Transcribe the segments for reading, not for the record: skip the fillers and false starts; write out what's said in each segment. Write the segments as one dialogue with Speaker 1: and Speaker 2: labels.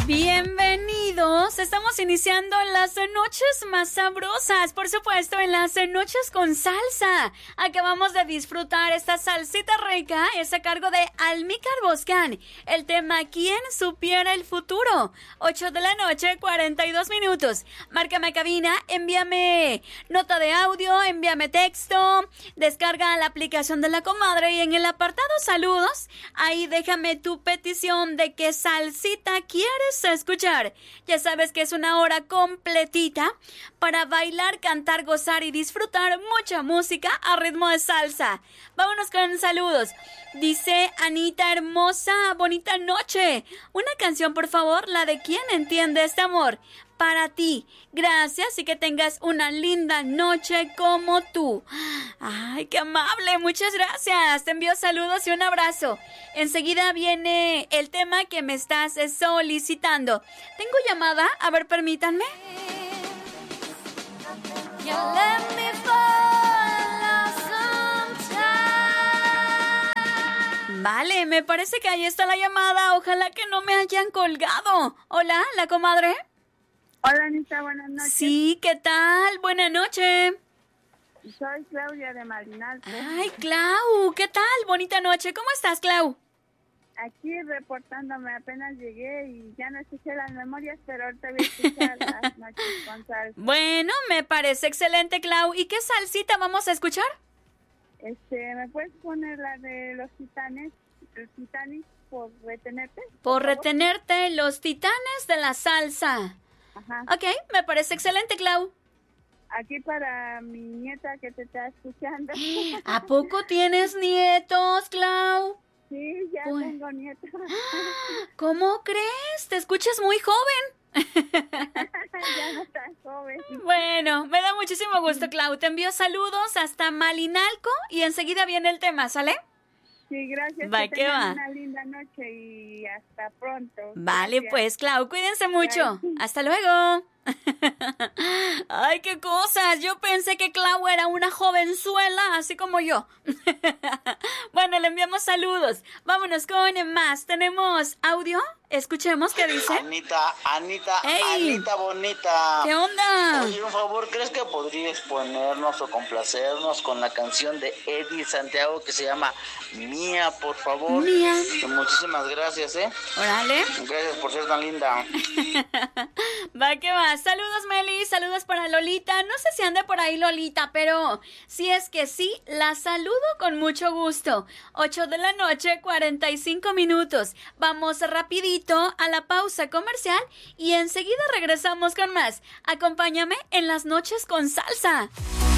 Speaker 1: Bienvenidos, estamos iniciando las noches más sabrosas, por supuesto en las noches con salsa. Acabamos de disfrutar esta salsita rica, es a cargo de Almícar Boscan. El tema ¿Quién supiera el futuro? 8 de la noche, 42 minutos. Márcame a cabina, envíame nota de audio, envíame texto, descarga la aplicación de La Comadre y en el apartado saludos, ahí déjame tu petición de qué salsita quieres escuchar. Ya sabes que es una hora completita para bailar, cantar, gozar y disfrutar mucha música a ritmo de salsa. Vámonos con saludos. Dice Anita, hermosa, bonita noche. Una canción, por favor, la de ¿Quién entiende este amor? Para ti. Gracias y que tengas una linda noche como tú. Ay, qué amable. Muchas gracias. Te envío saludos y un abrazo. Enseguida viene el tema que me estás solicitando. ¿Tengo llamada? A ver, permítanme. Vale, me parece que ahí está la llamada. Ojalá que no me hayan colgado. Hola, La Comadre.
Speaker 2: Hola, Anita, buenas noches.
Speaker 1: Sí, ¿qué tal? Buenas noches.
Speaker 2: Soy Claudia de Marinalco.
Speaker 1: Ay, Clau, ¿qué tal? Bonita noche. ¿Cómo estás, Clau?
Speaker 2: Aquí reportándome, apenas llegué y ya no escuché las memorias, pero ahorita voy a escuchar las noches con salsa.
Speaker 1: Bueno, me parece excelente, Clau. ¿Y qué salsita vamos a escuchar?
Speaker 2: ¿Me puedes poner la de los Titanes? Los Titanes, por retenerte.
Speaker 1: Por retenerte, los Titanes de la salsa.
Speaker 2: Ajá.
Speaker 1: Ok, me parece excelente, Clau.
Speaker 2: Aquí para mi nieta que te está escuchando.
Speaker 1: ¿A poco tienes nietos, Clau?
Speaker 2: Sí, ya tengo nietos.
Speaker 1: ¿Cómo crees? Te escuchas muy joven.
Speaker 2: Ya no tan joven.
Speaker 1: Bueno, me da muchísimo gusto, Clau. Te envío saludos hasta Malinalco y enseguida viene el tema, ¿sale?
Speaker 2: Sí, gracias.
Speaker 1: Va, que va.
Speaker 2: Una linda noche y hasta pronto.
Speaker 1: Vale,
Speaker 2: Gracias.
Speaker 1: pues, Clau, cuídense mucho. Hasta luego. Ay, qué cosas. Yo pensé que Clau era una jovenzuela, así como yo. Bueno, le enviamos saludos. Vámonos con más. ¿Tenemos audio? Escuchemos qué dice.
Speaker 3: Anita bonita.
Speaker 1: ¿Qué onda?
Speaker 3: Oye, un favor, ¿crees que podrías ponernos o complacernos con la canción de Eddie Santiago que se llama Mía, por favor?
Speaker 1: Mía.
Speaker 3: Muchísimas gracias,
Speaker 1: Órale.
Speaker 3: Gracias por ser tan linda.
Speaker 1: Va que va. Saludos, Meli. Saludos para Lolita. No sé si anda por ahí Lolita, pero si es que sí, la saludo con mucho gusto. 8 de la noche, 45 minutos. Vamos rapidito a la pausa comercial y enseguida regresamos con más. Acompáñame en las noches con salsa.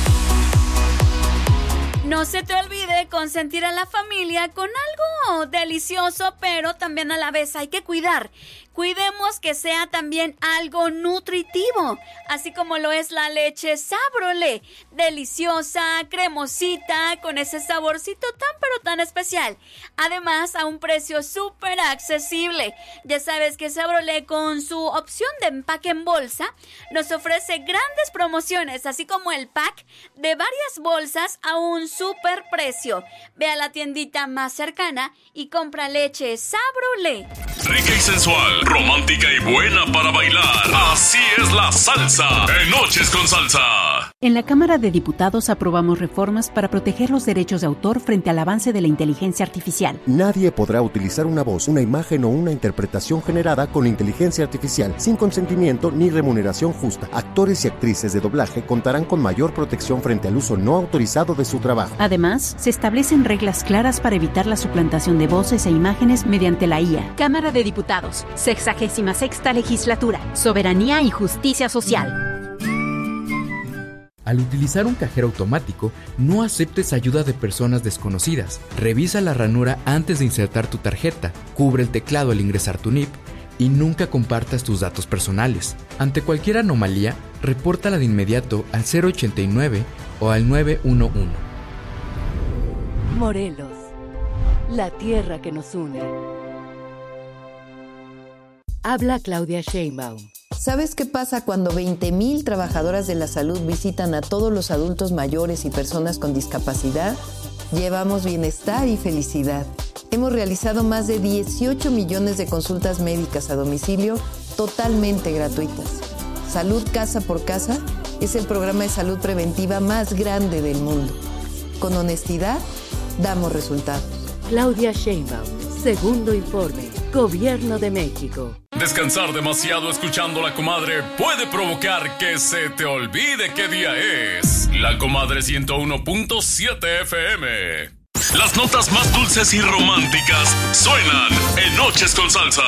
Speaker 1: No se te olvide consentir a la familia con algo delicioso, pero también a la vez hay que cuidar. Cuidemos que sea también algo nutritivo, así como lo es la leche Sabrole, deliciosa, cremosita, con ese saborcito tan pero tan especial. Además, a un precio súper accesible. Ya sabes que Sabrole, con su opción de empaque en bolsa, nos ofrece grandes promociones, así como el pack de varias bolsas a un súper precio. Ve a la tiendita más cercana y compra leche Sabrole.
Speaker 4: Rica y sensual, romántica y buena para bailar. Así es la salsa en Noches con Salsa.
Speaker 5: En la Cámara de Diputados aprobamos reformas para proteger los derechos de autor frente al avance de la inteligencia artificial.
Speaker 6: Nadie podrá utilizar una voz, una imagen o una interpretación generada con inteligencia artificial sin consentimiento ni remuneración justa. Actores y actrices de doblaje contarán con mayor protección frente al uso no autorizado de su trabajo.
Speaker 5: Además, se establecen reglas claras para evitar la suplantación de voces e imágenes mediante la IA. Cámara de Diputados, 66ª Legislatura, Soberanía y Justicia Social.
Speaker 7: Al utilizar un cajero automático, no aceptes ayuda de personas desconocidas. Revisa la ranura antes de insertar tu tarjeta, cubre el teclado al ingresar tu NIP y nunca compartas tus datos personales. Ante cualquier anomalía, repórtala de inmediato al 089 o al 911.
Speaker 8: Morelos, la tierra que nos une. Habla Claudia Sheinbaum.
Speaker 9: ¿Sabes qué pasa cuando 20,000 trabajadoras de la salud visitan a todos los adultos mayores y personas con discapacidad? Llevamos bienestar y felicidad. Hemos realizado más de 18 millones de consultas médicas a domicilio totalmente gratuitas. Salud Casa por Casa es el programa de salud preventiva más grande del mundo. Con honestidad, damos resultados.
Speaker 8: Claudia Sheinbaum, segundo informe, Gobierno de México.
Speaker 4: Descansar demasiado escuchando La Comadre puede provocar que se te olvide qué día es. La Comadre 101.7 FM. Las notas más dulces y románticas suenan en Noches con Salsa.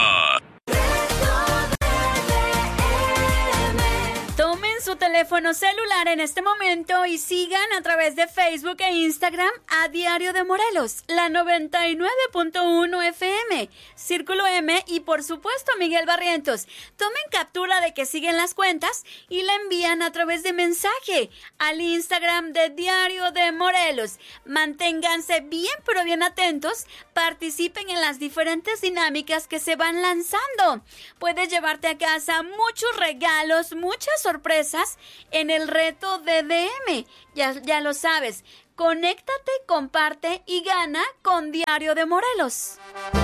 Speaker 1: Tomen su teléfono celular en este momento y sigan a través de Facebook e Instagram a Diario de Morelos, la 99.1 FM, Círculo M y por supuesto Miguel Barrientos. Tomen captura de que siguen las cuentas y la envían a través de mensaje al Instagram de Diario de Morelos. Manténganse bien pero bien atentos, participen en las diferentes dinámicas que se van lanzando. Puedes llevarte a casa muchos regalos, muchas sorpresas en el reto de DM. Ya lo sabes, conéctate, comparte y gana con Diario de Morelos.